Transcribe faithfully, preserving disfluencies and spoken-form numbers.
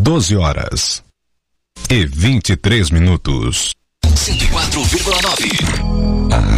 doze horas e vinte e três minutos. cento e quatro vírgula nove. A